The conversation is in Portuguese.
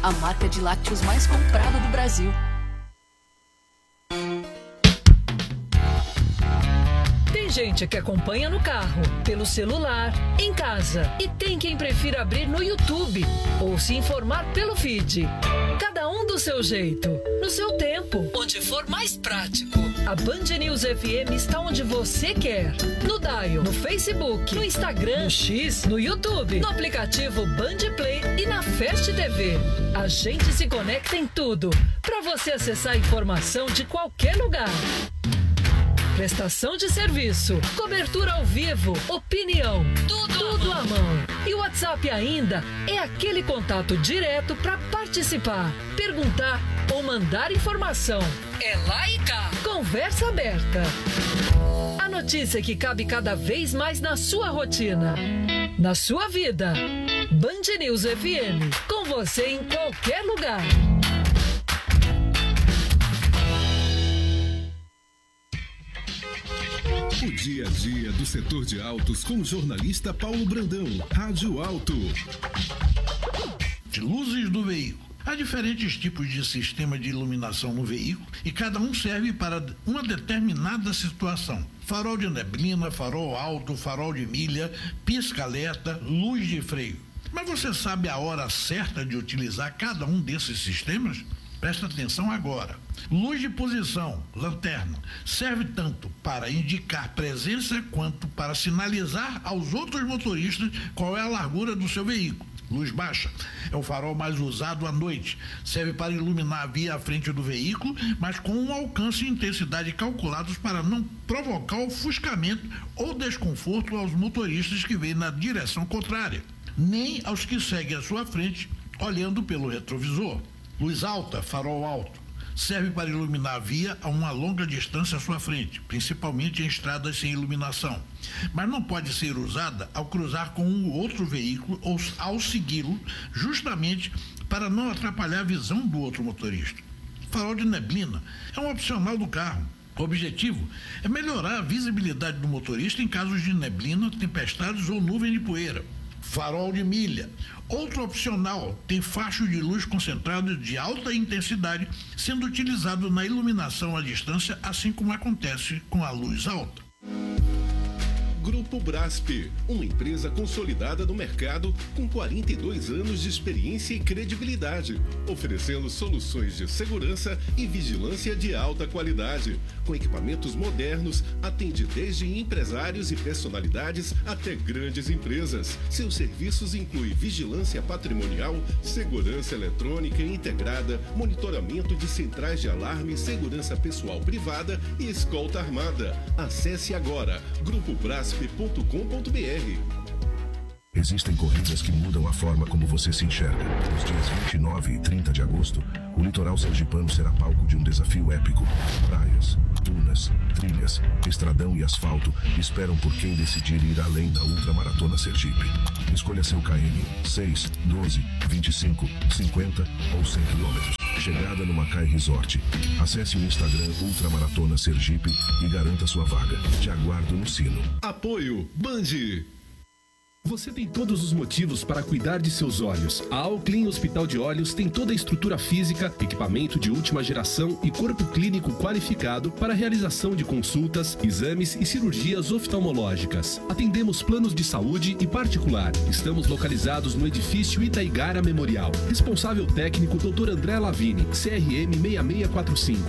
a marca de lácteos mais comprada do Brasil. Tem gente que acompanha no carro, pelo celular, em casa. E tem quem prefira abrir no YouTube ou se informar pelo feed. Cada um do seu jeito, no seu tempo, onde for mais prático. A Band News FM está onde você quer. No Dial, no Facebook, no Instagram, no X, no YouTube, no aplicativo Band Play e na Fast TV. A gente se conecta em tudo, para você acessar a informação de qualquer lugar. Prestação de serviço, cobertura ao vivo, opinião, tudo à mão. E o WhatsApp ainda é aquele contato direto para participar, perguntar ou mandar informação. É lá e cá. Conversa aberta. A notícia que cabe cada vez mais na sua rotina, na sua vida. Band News FM, com você em qualquer lugar. O dia a dia do setor de autos com o jornalista Paulo Brandão, Rádio Auto. De luzes do veículo. Há diferentes tipos de sistema de iluminação no veículo e cada um serve para uma determinada situação. Farol de neblina, farol alto, farol de milha, pisca-alerta, luz de freio. Mas você sabe a hora certa de utilizar cada um desses sistemas? Presta atenção agora. Luz de posição, lanterna, serve tanto para indicar presença quanto para sinalizar aos outros motoristas qual é a largura do seu veículo. Luz baixa é o farol mais usado à noite. Serve para iluminar a via à frente do veículo, mas com um alcance e intensidade calculados para não provocar ofuscamento ou desconforto aos motoristas que vêm na direção contrária, nem aos que seguem à sua frente olhando pelo retrovisor. Luz alta, farol alto, serve para iluminar a via a uma longa distância à sua frente, principalmente em estradas sem iluminação, mas não pode ser usada ao cruzar com um outro veículo ou ao segui-lo, justamente para não atrapalhar a visão do outro motorista. Farol de neblina é um opcional do carro. O objetivo é melhorar a visibilidade do motorista em casos de neblina, tempestades ou nuvem de poeira. Farol de milha. Outro opcional tem facho de luz concentrado de alta intensidade, sendo utilizado na iluminação à distância, assim como acontece com a luz alta. Grupo Brasp, uma empresa consolidada no mercado com 42 anos de experiência e credibilidade, oferecendo soluções de segurança e vigilância de alta qualidade. Com equipamentos modernos, atende desde empresários e personalidades até grandes empresas. Seus serviços incluem vigilância patrimonial, segurança eletrônica integrada, monitoramento de centrais de alarme, segurança pessoal privada e escolta armada. Acesse agora grupobrasp.com.br. Existem corridas que mudam a forma como você se enxerga. Nos dias 29 e 30 de agosto, o litoral sergipano será palco de um desafio épico. Praias, dunas, trilhas, estradão e asfalto esperam por quem decidir ir além da Ultramaratona Sergipe. Escolha seu KM 6, 12, 25, 50 ou 100 km. Chegada no Macai Resort. Acesse o Instagram Ultramaratona Sergipe e garanta sua vaga. Te aguardo no sino. Apoio Band. Você tem todos os motivos para cuidar de seus olhos. A Alclin Hospital de Olhos tem toda a estrutura física, equipamento de última geração e corpo clínico qualificado para a realização de consultas, exames e cirurgias oftalmológicas. Atendemos planos de saúde e particular. Estamos localizados no edifício Itaigara Memorial. Responsável técnico Dr. André Lavini, CRM 6645.